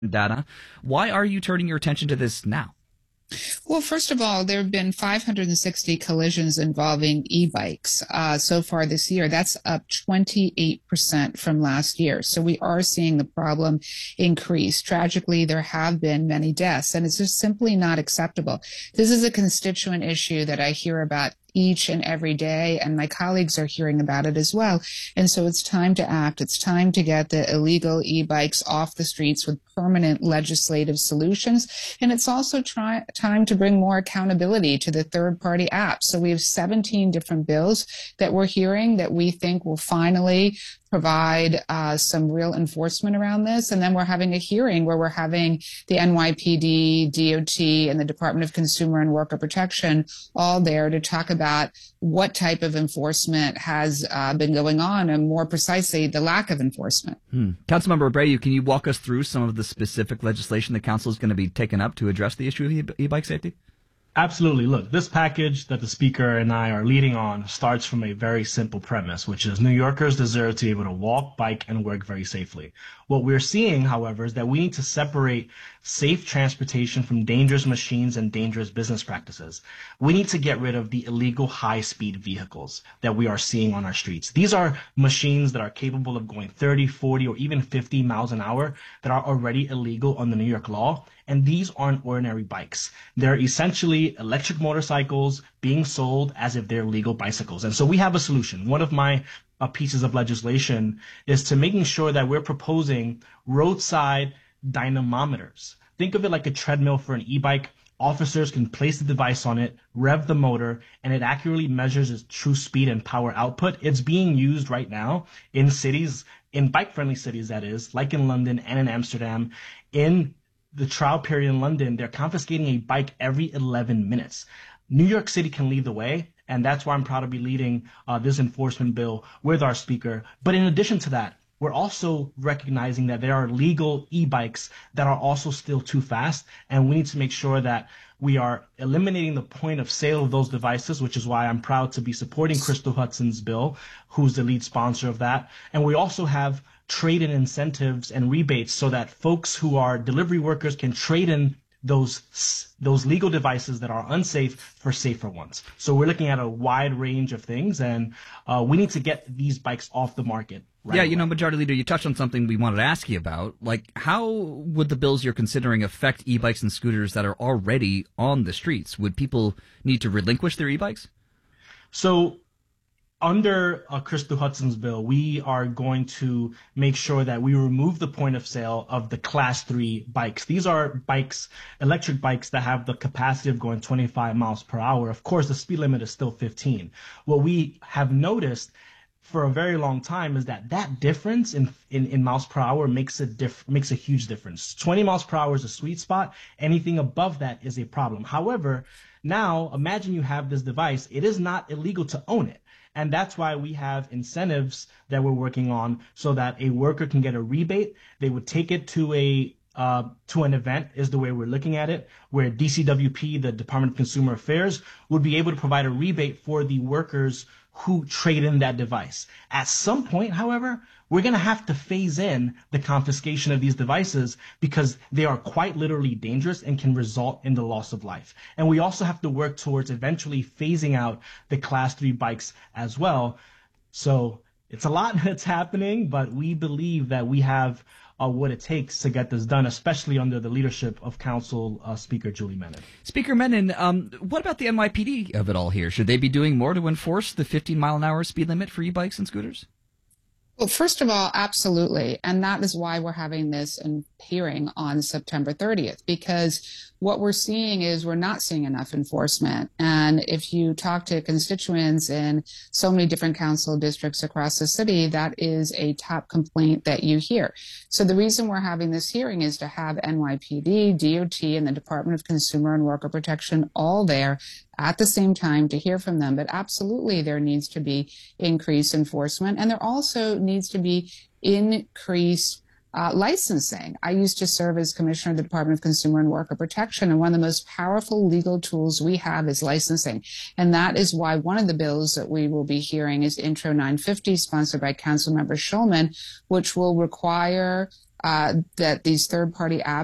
data. Why are you turning your attention to this now? Well, first of all, there have been 560 collisions involving e-bikes so far this year. That's up 28% from last year. So we are seeing the problem increase. Tragically, there have been many deaths, and it's just simply not acceptable. This is a constituent issue that I hear about each and every day, and my colleagues are hearing about it as well. And so it's time to act. It's time to get the illegal e-bikes off the streets with permanent legislative solutions. And it's also time to bring more accountability to the third-party apps. So we have 17 different bills that we're hearing that we think will finally provide some real enforcement around this. And then we're having a hearing where we're having the NYPD, DOT, and the Department of Consumer and Worker Protection all there to talk about what type of enforcement has been going on, and more precisely, the lack of enforcement. Councilmember Abreu, can you walk us through some of the specific legislation the council is going to be taking up to address the issue of e-bike safety? Absolutely. Look, this package that the speaker and I are leading on starts from a very simple premise, which is New Yorkers deserve to be able to walk, bike, and work very safely. What we're seeing, however, is that we need to separate safe transportation from dangerous machines and dangerous business practices. We need to get rid of the illegal high-speed vehicles that we are seeing on our streets. These are machines that are capable of going 30, 40, or even 50 miles an hour that are already illegal under New York law. And these aren't ordinary bikes. They're essentially electric motorcycles being sold as if they're legal bicycles. And so we have a solution. One of my pieces of legislation is to making sure that we're proposing roadside dynamometers. Think of it like a treadmill for an e-bike. Officers can place the device on it, rev the motor, and it accurately measures its true speed and power output. It's being used right now in cities, in bike-friendly cities, that is, like in London and in Amsterdam. In the trial period in London, they're confiscating a bike every 11 minutes. New York City can lead the way, and that's why I'm proud to be leading this enforcement bill with our speaker. But in addition to that, we're also recognizing that there are legal e-bikes that are also still too fast, and we need to make sure that we are eliminating the point of sale of those devices, which is why I'm proud to be supporting Crystal Hudson's bill, who's the lead sponsor of that. And we also have trade-in incentives and rebates so that folks who are delivery workers can trade in those legal devices that are unsafe for safer ones. So we're looking at a wide range of things, and we need to get these bikes off the market. Right away. Majority Leader, you touched on something we wanted to ask you about. Like, how would the bills you're considering affect e-bikes and scooters that are already on the streets? Would people need to relinquish their e-bikes? So under Crystal Hudson's bill, we are going to make sure that we remove the point of sale of the Class 3 bikes. These are bikes, electric bikes that have the capacity of going 25 miles per hour. Of course, the speed limit is still 15. What we have noticed for a very long time is that difference in miles per hour makes a huge difference. 20 miles per hour is a sweet spot. Anything above that is a problem. However, now imagine you have this device. It is not illegal to own it. And that's why we have incentives that we're working on so that a worker can get a rebate. They would take it to an event, is the way we're looking at it, where DCWP, the Department of Consumer Affairs, would be able to provide a rebate for the workers who trade in that device. At some point, however, we're going to have to phase in the confiscation of these devices because they are quite literally dangerous and can result in the loss of life. And we also have to work towards eventually phasing out the Class 3 bikes as well. So it's a lot that's happening, but we believe that we have what it takes to get this done, especially under the leadership of Council Speaker Julie Menin. Speaker Menin, what about the NYPD of it all here? Should they be doing more to enforce the 15-mile-an-hour speed limit for e-bikes and scooters? Well, first of all, absolutely. And that is why we're having this hearing on September 30th, because what we're seeing is we're not seeing enough enforcement. And if you talk to constituents in so many different council districts across the city, that is a top complaint that you hear. So the reason we're having this hearing is to have NYPD, DOT, and the Department of Consumer and Worker Protection all there at the same time to hear from them. But absolutely, there needs to be increased enforcement, and there also needs to be increased licensing. I used to serve as commissioner of the Department of Consumer and Worker Protection, and one of the most powerful legal tools we have is licensing. And that is why one of the bills that we will be hearing is Intro 950, sponsored by Councilmember Schulman, which will require that these third-party apps